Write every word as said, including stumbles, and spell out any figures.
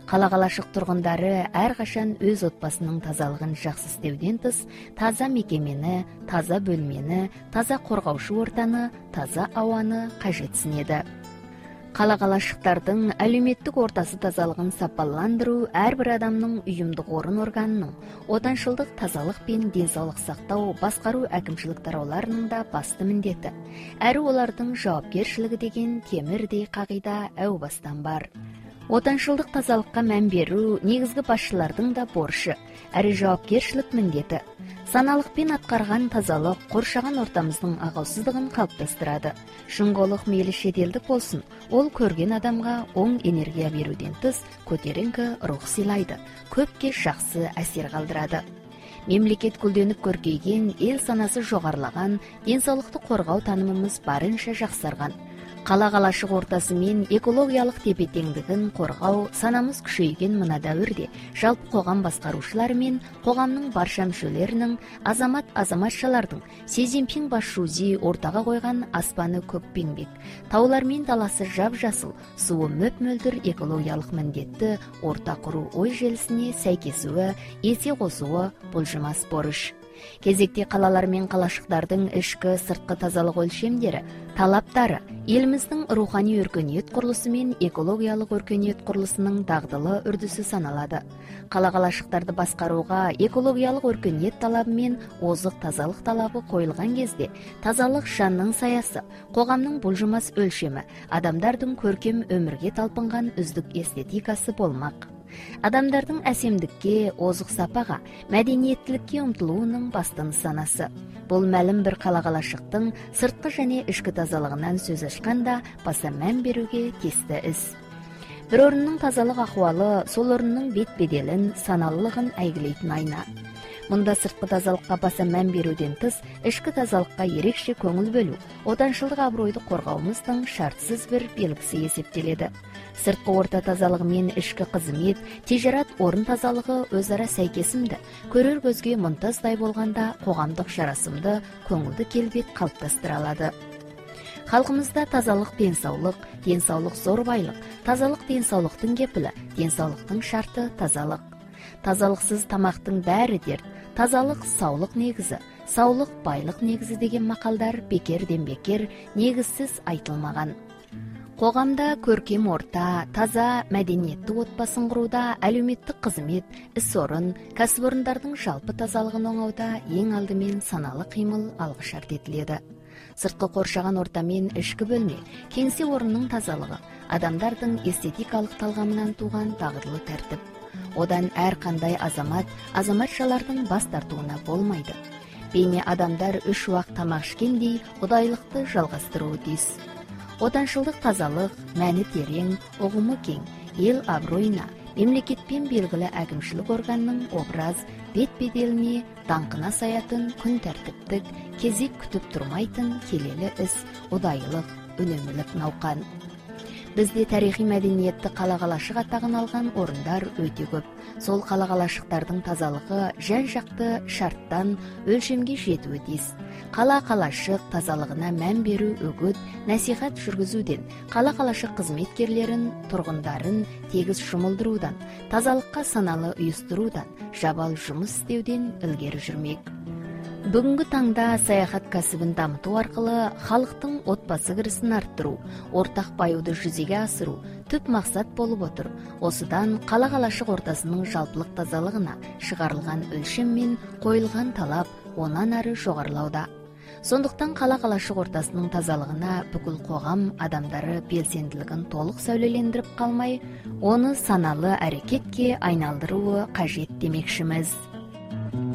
Кала калашык тургундары ар качан өз отбасынын тазалыгын жакшы издеуден тыс, таза мекемени, таза бөлмени, таза коргоочу ортаны, таза абаны кажетсинеди. Кала калашыктардын әлеуметтик ортасы тазалыгын сапаландыруу ар бир адамдын уюмдук орун органынын, отанчылдык тазалык пен ден соолук сактоо башкаруу әкимчилик тарааларынын да басты міндети. Әрі олардын жоопкерчилиги деген темирдей кагыйда әу бастан бар. Отанчылдык тазалыкка мән берүү негизги башчылардын да борчу, әрі жоопкерчилик міндети. Саналыкпен аткарган тазалык коршаган ортамыздын агоосуздугун калыптастырады. Шуңголук мейли шетелдик болсун, ол көрген адамга оң энергия берүүден тыс көтеріңкі рух сыйлайды, көпке жакшы әсер калдырады. Мемлекет гүлдөнүп көркөйгөн, эл санасы жогорлаган, ден соолукту коргоо таанымыбыз барынча жаксарган. Кала калашык ортасы мен экологиялык тепе-теңдигин коргоо санамыз күчөйгөн мына дәвирде жалпы когам башкаруучулары мен когамдын барча мүчөлөрүнүн, азамат азаматчалардын Си Цзиньпин башчуузи ортага койгон аспаны көк пеңбек, таулар мен даласы жап-жасыл, суу мөп-мөлдүр экологиялык міндетти орта куруу ой желисине сайкесүүгө эсе косууга булжумас боруш. Кезекте калалар мен калашыктардын ички сырткы тазалык өлчөмдери, талаптары элимиздин руханий өркөнүөт курулусу мен экологиялык өркөнүөт курулусунун дагдылы үрдүсү саналады. Кала калашыктарды башкарууга экологиялык өркөнүөт талабы мен озук тазалык талабы коюлган кезде тазалык жандын саясы, когамдын булжумас өлчөмү, адамдардын көркөм өмүргө талпынган үздүк эстетикасы болмак. Адамдардын әсемдикке, озук сапага, мәдениеттиликке умтулуунун басты нысанасы. Бул мәлим бир кала калашыктын сырткы жана ички тазалыгынан сөз ачканда баса мән берүүгө тиешти из. Бир оруннун тазалык акыбалы сол оруннун бет беделин, саналылыгын айгилейтин айна. Мында сырткы тазалыкка баса мән берүүден тыс, ички тазалыкка ерекше көңүл бөлүү, отанчылдык абройду коргообуздун шартсыз бир белгиси эсептеледі. Сырткы орта тазалыгы мен ички кызмет, тижарат орун тазалыгы өз ара сайкесимди, көрөр көзгө мунтаздай болганда когамдык жарасымды, көңүлдү келбет калыптастыра алады. Халкымызда тазалык ден соолук, ден соолук зор байлык, тазалык ден соолуктун кепили, ден соолуктун шарты тазалык. Тазалыксыз тамактын баары дерт, тазалык саулык негизи, саулык байлык негизи деген макалдар бекерден бекер негизсиз айтылмаган. Когамда көркем орта, таза мәдениеттик отбасын курууда әлеуметтик кызмет, ис орун, касып орундардын жалпы тазалыгын оңоодо эң алдымен саналык кыймыл алгы шарт этилет. Сырткы коршаган орта мен ички бөлмө, кеңсе оруннун тазалыгы адамдардын эстетикалык талгамынан тууган дагырлуу тартип. Одан ар кандай азамат, азаматчалардын бас тартууна болмайды. Бейне адамдар үч убак тамак ишкендей кудайлыкты жалгастыруу тиз. Отанчылдык тазалык мәни терең, угуму кең, эл аброюна, мемлекетпен белгилүү әкимчилик органынын образ, бет беделине, даңкына саятын, күн тартиптик, кезек күтүп турмайтын келели іс, удайылык, өнөмүлүк наукан. Бизде тарихи мәдениетти кала калашык атагын алган орундар өтө көп. Сол кала калашыктардын тазалыгы жан жакты шарттан өлчөмгө жетүү тиз. Кала калашык тазалыгына мән берүү өгүт, насихат жүргүзүүдөн, кала калашык кызметкерлерин, тургундарын тегиз шумулдуруудан, тазалыкка саналы уюстуруудан, жабал жумуш издеүүдөн илгери жүрмөк. Бүгүнкү таңда саяхат касыбын дамытуу аркылы халыктын отбасы кирисин арттыруу, ортак баюуду жүзөгө асыруу түп максат болуп отур. Осудан кала калашык ортасынын жалпылык тазалыгына чыгарылган өлчөм мен коюлган талап онан ары жогорулууда. Сондуктан кала калашык ортасынын тазалыгына бүкүл когам адамдары белсендилигин толук сөйлөлөндүрүп калмай, оны саналы аракетке айналдыруу кажет демекшимиз.